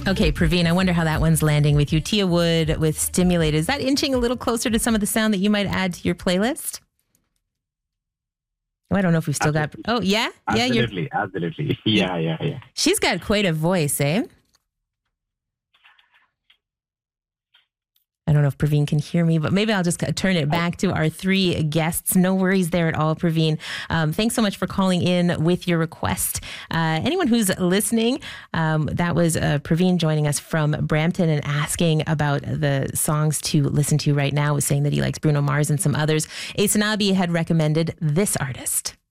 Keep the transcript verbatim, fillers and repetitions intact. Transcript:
Okay, Praveen, I wonder how that one's landing with you. Tia Wood with Stimulated. Is that inching a little closer to some of the sound that you might add to your playlist? Oh, I don't know if we've still Absolutely. got... Oh, yeah? Yeah, Absolutely, you're... absolutely. Yeah, yeah, yeah. She's got quite a voice, eh? I don't know if Praveen can hear me, but maybe I'll just turn it back to our three guests. No worries there at all, Praveen. Um, thanks so much for calling in with your request. Uh, anyone who's listening, um, that was uh, Praveen joining us from Brampton and asking about the songs to listen to right now, was saying that he likes Bruno Mars and some others. Ace Nabi had recommended this artist.